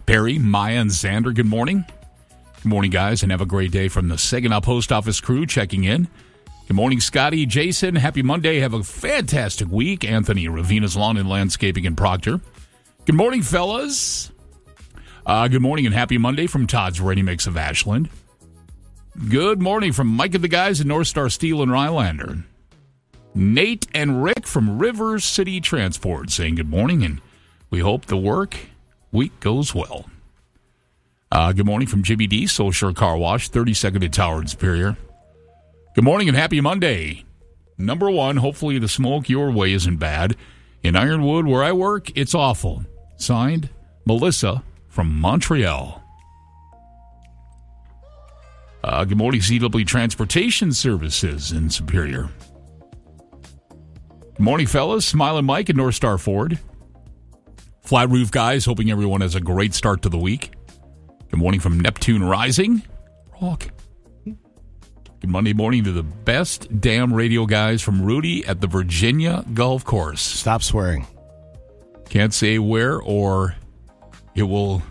Perry, Maya, and Xander, good morning. Good morning, guys, and have a great day from the Saginaw Post Office crew checking in. Good morning, Scotty, Jason. Happy Monday. Have a fantastic week. Anthony, Ravina's Lawn and Landscaping in Proctor. Good morning, fellas. Good morning and happy Monday from Todd's Ready Mix of Ashland. Good morning from Mike and the guys at North Star Steel and Rylander. Nate and Rick from River City Transport saying good morning, and we hope the week goes well. Good morning from Jimmy D, Soul Shore Car Wash, 32nd at Tower and Superior. Good morning and happy Monday. Number one, hopefully the smoke your way isn't bad. In Ironwood, where I work, it's awful. Signed, Melissa from Montreal. Good morning, CW Transportation Services in Superior. Good morning, fellas. Smiling Mike and North Star Ford. Flat Roof Guys, hoping everyone has a great start to the week. Good morning from Neptune Rising. Rock. Good Monday morning to the best damn radio guys from Rudy at the Virginia Golf Course. Stop swearing. Can't say where or it will...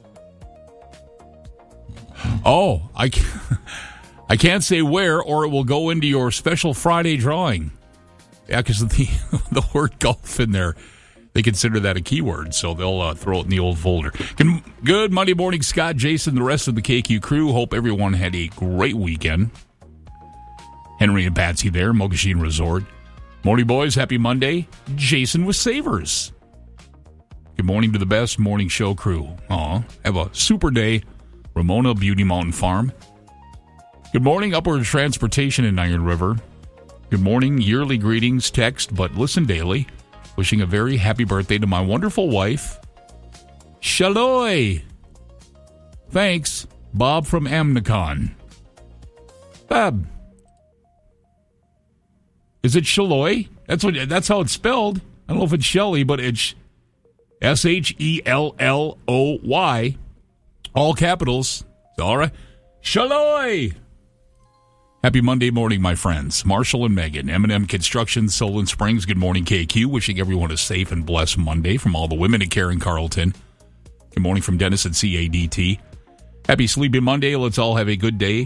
Oh, I can't say where or it will go into your special Friday drawing. Yeah, because the word golf in there, they consider that a keyword, so they'll throw it in the old folder. Good Monday morning, Scott, Jason, the rest of the KQ crew. Hope everyone had a great weekend. Henry and Patsy there, Mogashine Resort. Morning, boys. Happy Monday. Jason with Savers. Good morning to the best morning show crew. Have a super day. Ramona Beauty Mountain Farm. Good morning, Upward Transportation in Iron River. Good morning, yearly greetings, text, but listen daily. Wishing a very happy birthday to my wonderful wife, Shaloy. Thanks, Bob from Amnicon. Bob. Is it Shaloy? That's how it's spelled. I don't know if it's Shelly, but it's Shelloy. All capitals. All right. Shaloy. Happy Monday morning, my friends. Marshall and Megan, M&M Construction, Solon Springs. Good morning, KQ. Wishing everyone a safe and blessed Monday from all the women at Karen Carlton. Good morning from Dennis at CADT. Happy Sleepy Monday. Let's all have a good day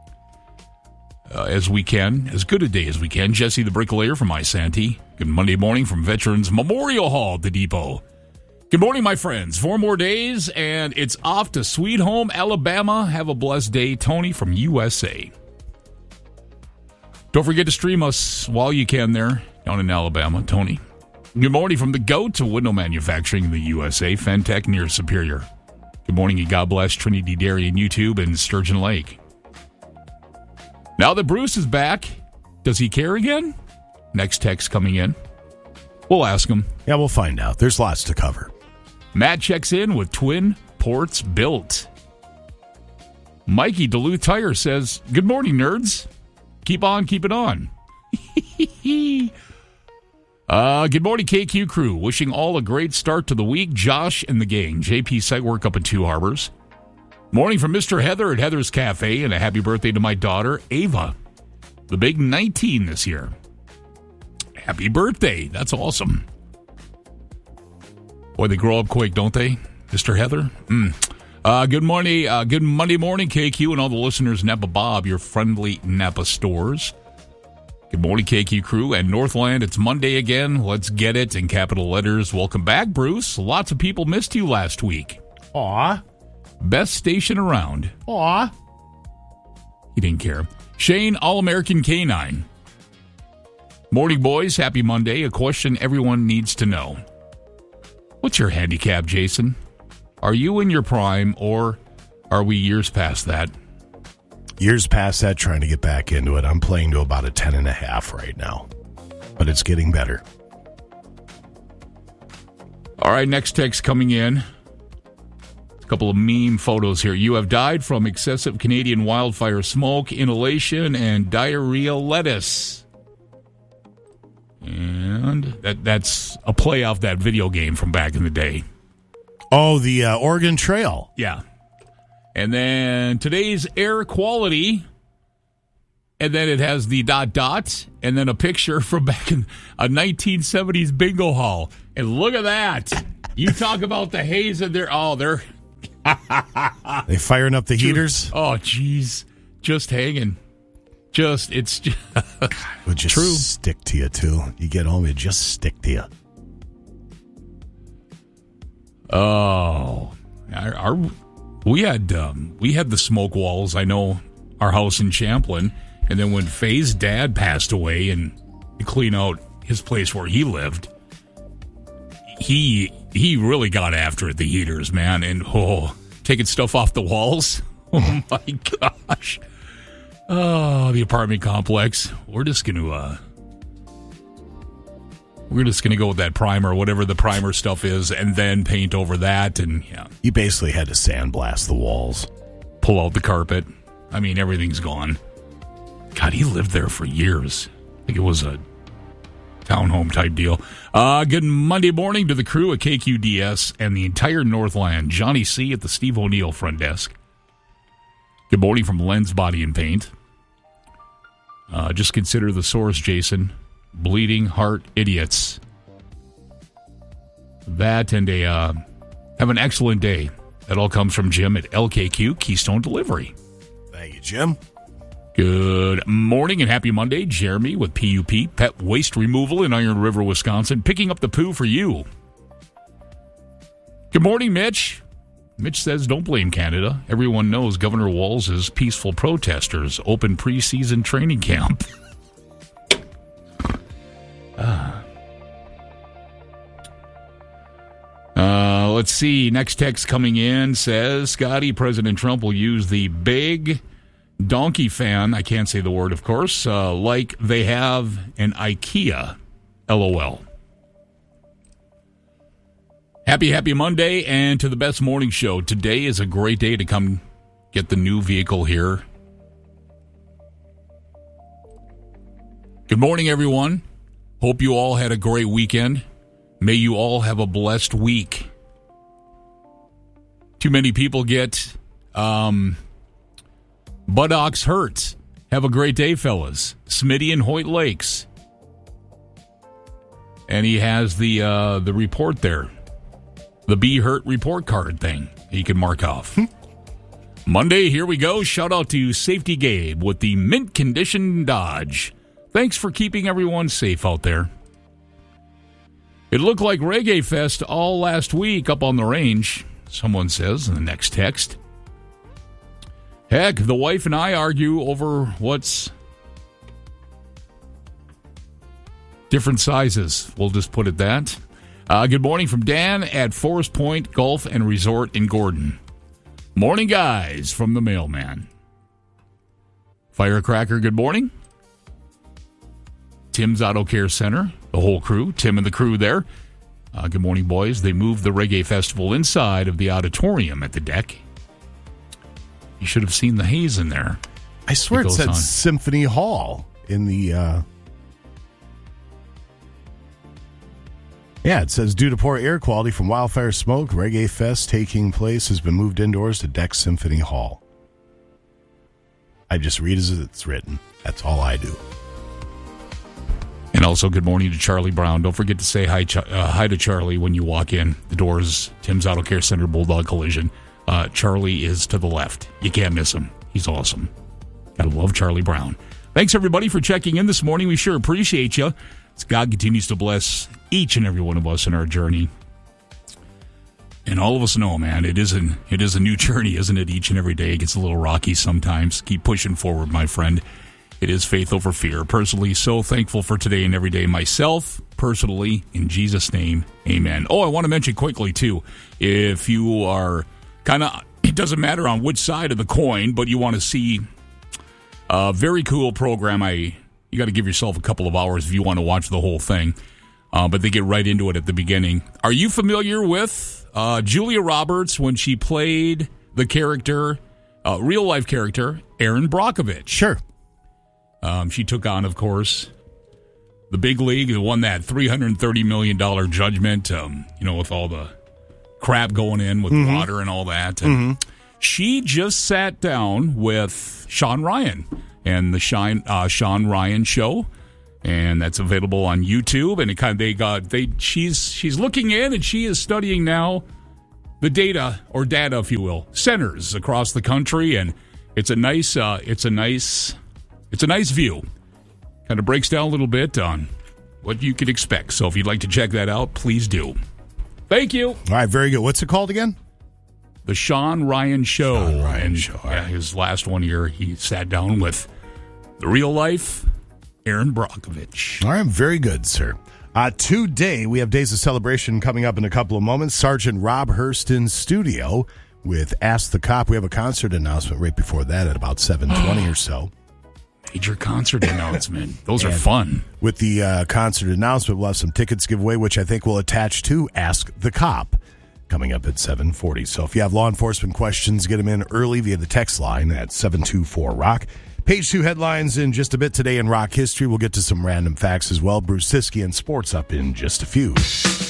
as we can. As good a day as we can. Jesse the Bricklayer from iSanti. Good Monday morning from Veterans Memorial Hall at the Depot. Good morning, my friends. 4 more days, and it's off to Sweet Home, Alabama. Have a blessed day. Tony from USA. Don't forget to stream us while you can there down in Alabama, Tony. Good morning from the GOAT to Window Manufacturing in the USA, Fentech near Superior. Good morning and God bless Trinity Dairy and YouTube and Sturgeon Lake. Now that Bruce is back, does he care again? Next text coming in. We'll ask him. Yeah, we'll find out. There's lots to cover. Matt checks in with Twin Ports Built. Mikey, Duluth Tire, says, good morning, nerds. Keep on, keep it on. Good morning, KQ crew. Wishing all a great start to the week. Josh and the gang. JP Site Work up at Two Harbors. Morning from Mr. Heather at Heather's Cafe, and a happy birthday to my daughter, Ava. The big 19 this year. Happy birthday. That's awesome. Boy, they grow up quick, don't they, Mr. Heather? Good morning, good Monday morning, KQ, and all the listeners, Napa Bob, your friendly Napa stores. Good morning, KQ crew, and Northland, it's Monday again. Let's get it in capital letters. Welcome back, Bruce. Lots of people missed you last week. Aw. Best station around. Aw. He didn't care. Shane, All-American Canine. Morning, boys. Happy Monday. A question everyone needs to know. What's your handicap, Jason? Are you in your prime, or are we years past that? Years past that, trying to get back into it. I'm playing to about a 10.5 right now, but it's getting better. All right, next text coming in. A couple of meme photos here. You have died from excessive Canadian wildfire smoke, inhalation, and diarrhea lettuce. And that's a play off that video game from back in the day. Oh, the Oregon Trail. Yeah. And then today's air quality, and then it has the ... and then a picture from back in a 1970s bingo hall. And look at that. You talk about the haze in there. Oh, they're They firing up the heaters? Oh, jeez. Just hanging. It's just... It would just True. stick to you, too. You get home, it just stick to you. Oh. We had the smoke walls. I know our house in Champlin. And then when Faye's dad passed away and to clean out his place where he lived, he really got after it, the heaters, man. And, taking stuff off the walls. Oh, my gosh. Oh, the apartment complex. We're just going to go with that primer, whatever the primer stuff is, and then paint over that. And, yeah. You basically had to sandblast the walls. Pull out the carpet. I mean, everything's gone. God, he lived there for years. I think it was a townhome type deal. Good Monday morning to the crew at KQDS and the entire Northland. Johnny C. at the Steve O'Neill front desk. Good morning from Lens Body and Paint. Just consider the source, Jason. Bleeding heart idiots. That and have an excellent day. That all comes from Jim at LKQ Keystone Delivery. Thank you, Jim. Good morning and happy Monday. Jeremy with PUP, Pet Waste Removal in Iron River, Wisconsin, picking up the poo for you. Good morning, Mitch. Mitch says, don't blame Canada. Everyone knows Governor Walz' peaceful protesters open preseason training camp. Let's see. Next text coming in says, Scotty, President Trump will use the big donkey fan, I can't say the word, of course, like they have an IKEA. LOL. Happy Monday, and to the best morning show. Today is a great day to come get the new vehicle here. Good morning, everyone. Hope you all had a great weekend. May you all have a blessed week. Too many people get buttocks hurt. Have a great day, fellas. Smitty in Hoyt Lakes. And he has the report there. The Be Hurt report card thing he can mark off. Monday, here we go. Shout out to Safety Gabe with the mint condition Dodge. Thanks for keeping everyone safe out there. It looked like Reggae Fest all last week up on the range, someone says in the next text. Heck, the wife and I argue over what's different sizes. We'll just put it that. Good morning from Dan at Forest Point Golf and Resort in Gordon. Morning, guys, from the mailman. Firecracker, good morning. Tim's Auto Care Center, the whole crew, Tim and the crew there. Good morning, boys. They moved the Reggae Festival inside of the auditorium at the deck. You should have seen the haze in there. I swear it said Symphony Hall in the... Yeah, it says, due to poor air quality from wildfire smoke, Reggae Fest taking place has been moved indoors to Deck Symphony Hall. I just read as it's written. That's all I do. And also, good morning to Charlie Brown. Don't forget to say hi to Charlie when you walk in. The doors, Tim's Auto Care Center, Bulldog Collision. Charlie is to the left. You can't miss him. He's awesome. Gotta love Charlie Brown. Thanks, everybody, for checking in this morning. We sure appreciate you. As God continues to bless each and every one of us in our journey. And all of us know, man, it is a new journey, isn't it? Each and every day. It gets a little rocky sometimes. Keep pushing forward, my friend. It is faith over fear. Personally, so thankful for today and every day myself. Personally, in Jesus' name, amen. Oh, I want to mention quickly, too, if you are kind of, it doesn't matter on which side of the coin, but you want to see a very cool program. You got to give yourself a couple of hours if you want to watch the whole thing. But they get right into it at the beginning. Are you familiar with Julia Roberts when she played the character, real-life character, Erin Brockovich? Sure. She took on, of course, the big league, who won that $330 million judgment, with all the crap going in with water and all that. And she just sat down with Sean Ryan and the Sean Ryan Show, and that's available on YouTube. And she's looking in, and she is studying now the data, or data, if you will, centers across the country, and it's a nice view. Kind of breaks down a little bit on what you could expect. So if you'd like to check that out, please do. Thank you. All right, very good. What's it called again? The Sean Ryan Show. Sean Ryan Show. Yeah, his last one here, he sat down with the real life Aaron Brockovich. All right, very good, sir. Today, we have Days of Celebration coming up in a couple of moments. Sergeant Rob Hurst in studio with Ask the Cop. We have a concert announcement right before that at about 7:20 or so. Major concert announcement. Those are fun. With the concert announcement, we'll have some tickets giveaway, which I think will attach to Ask the Cop, coming up at 7:40. So if you have law enforcement questions, get them in early via the text line at 724-ROCK. Page 2 headlines in just a bit today in rock history. We'll get to some random facts as well. Bruce Siski and sports up in just a few.